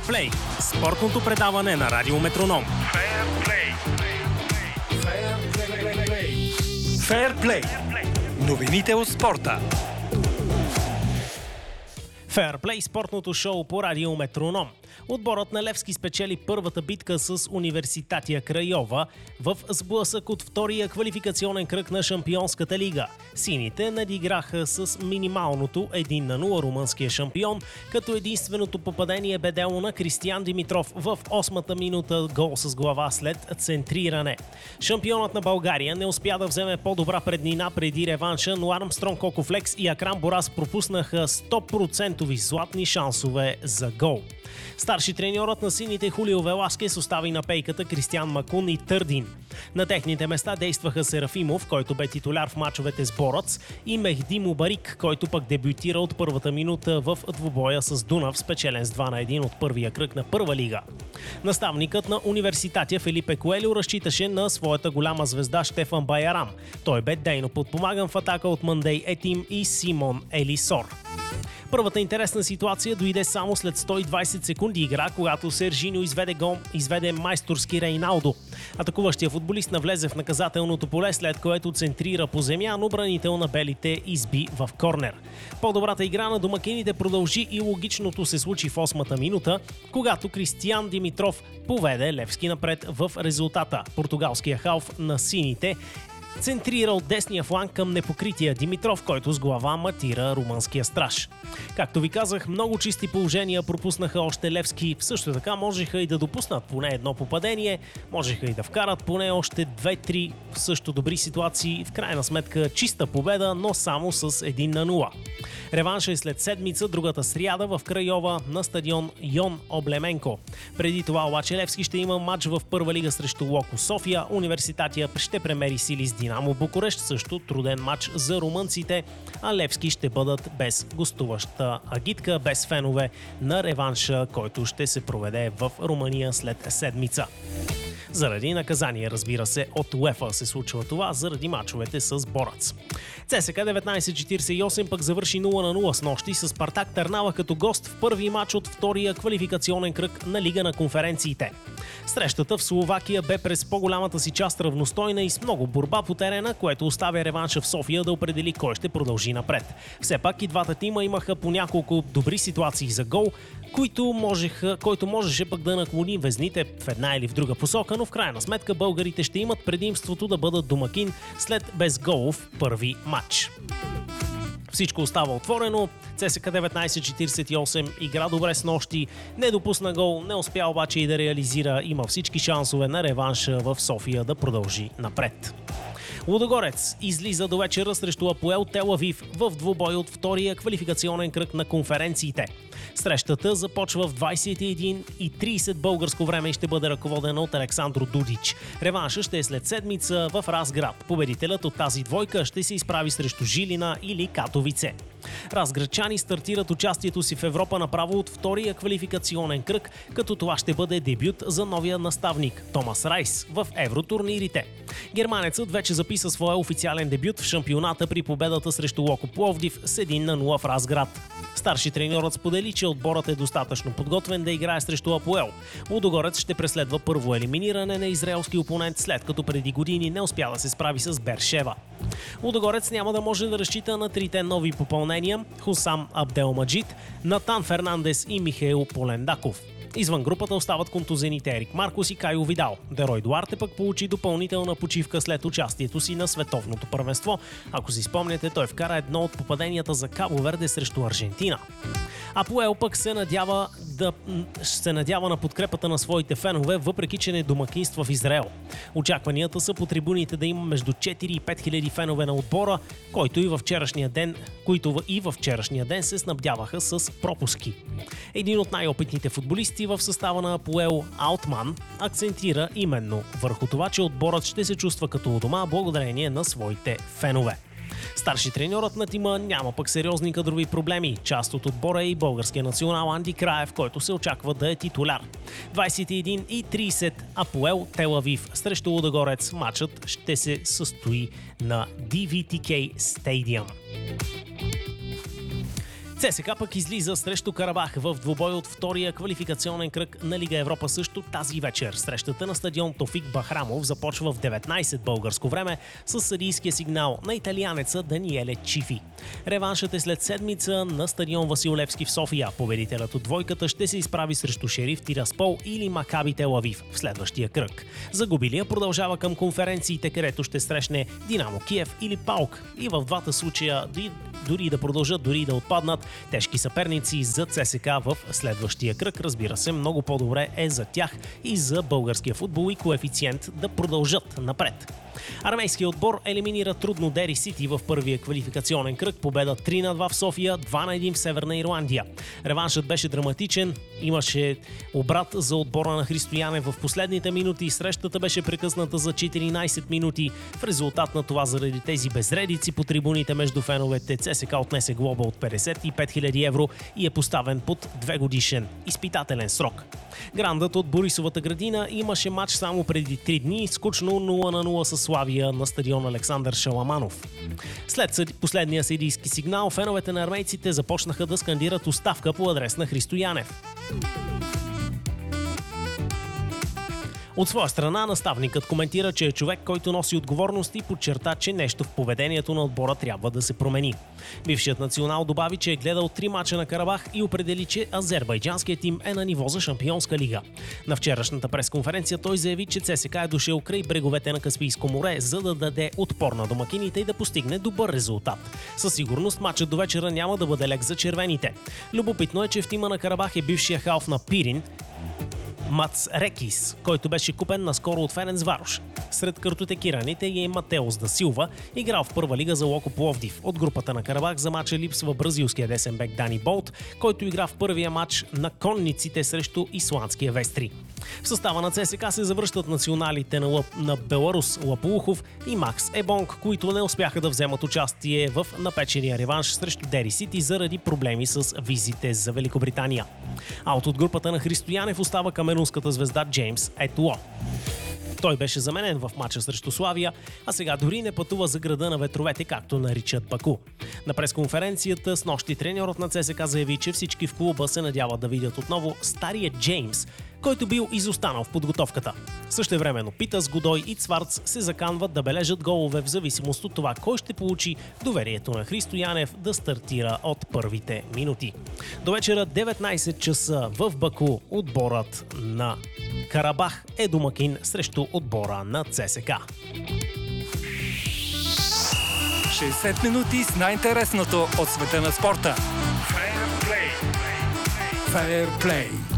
Фейрплей – спортното предаване на Радио Метроном. Фейрплей. Новините от спорта. Фейрплей – спортното шоу по Радио Метроном. Отборът на Левски спечели първата битка с Университатия Крайова в сблъсък от втория квалификационен кръг на Шампионската лига. Сините надиграха с минималното 1-0 румънския шампион, като единственото попадение бе дело на Кристиян Димитров в 8-та минута, гол с глава след центриране. Шампионът на България не успя да вземе по-добра преднина преди реванша, но Армстронг Кокофлекс и Акрам Борас пропуснаха 100% златни шансове за гол. Старши треньорът на сините Хулио Веласкес остави на пейката Кристиан Макун и Търдин. На техните места действаха Серафимов, който бе титуляр в мачовете с Бороц, и Мехди Мубарик, който пък дебютира от първата минута в двубоя с Дунав, спечелен с 2-1 от първия кръг на първа лига. Наставникът на Университатия Фелипе Коелю разчиташе на своята голяма звезда Штефан Байарам. Той бе дейно подпомаган в атака от Мандей Етим и Симон Елисор. Първата интересна ситуация дойде само след 120 секунди игра, когато Сержиньо изведе майсторски Рейналдо. Атакуващия футболист навлезе в наказателното поле, след което центрира по земя, но бранител на белите изби в корнер. По-добрата игра на домакините продължи и логичното се случи в 8-та минута, когато Кристиян Димитров поведе Левски напред в резултата. Португалския халф на сините центрира от десния фланг към непокрития Димитров, който с глава матира румънския страж. Както ви казах, много чисти положения пропуснаха още Левски. Също така можеха и да допуснат поне едно попадение, можеха и да вкарат поне още 2-3 също добри ситуации. В крайна сметка чиста победа, но само с 1-0. Реванша е след седмица, другата сряда в Крайова на стадион Йон Облеменко. Преди това обаче Левски ще има матч в първа лига срещу Локо София. Университатия ще премери сили с Динамо Букурещ, също труден матч за румънците, а Левски ще бъдат без гостуваща агитка, без фенове на реванша, който ще се проведе в Румъния след седмица. Заради наказание, разбира се, от УЕФА се случва това, заради мачовете с Борац. ЦСКА 1948 пък завърши 0-0 с нощи с Спартак Търнава като гост в първи мач от втория квалификационен кръг на Лига на конференциите. Срещата в Словакия бе през по-голямата си част равностойна и с много борба по терена, което оставя реванша в София да определи кой ще продължи напред. Все пак и двата тима имаха по няколко добри ситуации за гол, който можеше пък да наклони везните в една или в друга посока, но в крайна сметка българите ще имат предимството да бъдат домакин след безголов първи матч. Всичко остава отворено. ЦСКА 1948 игра добре с нощи, не допусна гол, не успя обаче и да реализира. Има всички шансове на реванша в София да продължи напред. Лудогорец излиза до вечера срещу Апоел Тел Авив в двубой от втория квалификационен кръг на конференциите. Срещата започва в 21:30 българско време и ще бъде ръководена от Александро Дудич. Реванша ще е след седмица в Разград. Победителят от тази двойка ще се изправи срещу Жилина или Катовице. Разградчани стартират участието си в Европа направо от втория квалификационен кръг, като това ще бъде дебют за новия наставник Томас Райс в евротурнирите. Германецът вече записа своя официален дебют в шампионата при победата срещу Локо Пловдив с 1-0 в Разград. Старши треньорът сподели, че отборът е достатъчно подготвен да играе срещу Апоел. Лудогорец ще преследва първо елиминиране на израелски опонент, след като преди години не успя да се справи с Бершева. Лудогорец няма да може да разчита на трите нови попълнения – Хусам Абделмаджид, Натан Фернандес и Михаил Полендаков. Извън групата остават контузените Ерик Маркус и Кайо Видал. Дерой Дуарте пък получи допълнителна почивка след участието си на световното първенство. Ако си спомняте, той вкара едно от попаденията за Кабо Верде срещу Аржентина. Апоел пък се надява на подкрепата на своите фенове, въпреки че не домакинства в Израел. Очакванията са по трибуните да има между 4 и 5 хиляди фенове на отбора, които и във вчерашния ден се снабдяваха с пропуски. Един от най-опитните футболисти в състава на Апоел, Алтман, акцентира именно върху това, че отборът ще се чувства като у дома благодарение на своите фенове. Старши треньорът на тима няма пък сериозни кадрови проблеми. Част от отбора е и българския национал Анди Краев, който се очаква да е титуляр. 21:30 Апоел Тел Авив срещу Лудогорец. Матчът ще се състои на DVTK Stadium. ЦСКА пък излиза срещу Карабах в двубой от втория квалификационен кръг на Лига Европа също тази вечер. Срещата на стадион Тофик Бахрамов започва в 19 българско време с съдийския сигнал на италианеца Даниеле Чифи. Реваншът е след седмица на стадион Васил Левски в София. Победителят от двойката ще се изправи срещу Шериф Тираспол или Макаби Тел Авив в следващия кръг. Загубилия продължава към конференциите, където ще срещне Динамо Киев или ПАОК. И в двата случая дори да продължат, дори да отпаднат, тежки съперници за ЦСКА в следващия кръг. Разбира се, много по-добре е за тях и за българския футбол и коефициент да продължат напред. Армейският отбор елиминира трудно Дери Сити в първия квалификационен кръг. Победа 3-2 в София, 2-1 в Северна Ирландия. Реваншът беше драматичен, имаше обрат за отбора на Христо Янев в последните минути. Срещата беше прекъсната за 14 минути. В резултат на това, заради тези безредици по трибуните между феновете, ЦСКА отнесе глоба от 55 000 евро и е поставен под 2-годишен изпитателен срок. Грандът от Борисовата градина имаше матч само преди 3 дни, скучно 0-0 със Славия на стадион Александър Шаламанов. След последния съдийски сигнал, феновете на армейците започнаха да скандират оставка по адрес на Христо Янев. От своя страна, наставникът коментира, че е човек, който носи отговорност и подчерта, че нещо в поведението на отбора трябва да се промени. Бившият национал добави, че е гледал 3 мача на Карабах и определи, че азербайджанският тим е на ниво за Шампионска лига. На вчерашната пресконференция той заяви, че ЦСКА е дошъл край бреговете на Каспийско море, за да даде отпор на домакините и да постигне добър резултат. Със сигурност матчът до вечера няма да бъде лек за червените. Любопитно е, че в тима на Карабах е бившия халф на Пирин Мац Рекис, който беше купен наскоро от Ференцварош. Сред картотекираните е Матеос да Силва, играл в първа лига за Локо Пловдив. От групата на Карабах за мача липсва бразилския десен бек Дани Болт, който игра в първия матч на срещу исландския Вестри. В състава на ЦСКА се завръщат националите на Беларус Лапулухов и Макс Ебонг, които не успяха да вземат участие в напечения реванш срещу Дери Сити заради проблеми с визите за Великобритания. А от групата на Христо Янев остава камерунската звезда Джеймс Етуо. Той беше заменен в мача срещу Славия, а сега дори не пътува за града на ветровете, както наричат Баку. На пресконференцията снощи треньорът на ЦСКА заяви, че всички в клуба се надяват да видят отново стария Джеймс, който бил изостанал в подготовката. Същевременно Питас, Годой и Цварц се заканват да бележат голове в зависимост от това кой ще получи доверието на Христо Янев да стартира от първите минути. До вечера 19 часа в Баку отборът на Карабах е домакин срещу отбора на ЦСКА. 60 минути с най-интересното от света на спорта. Fair Play.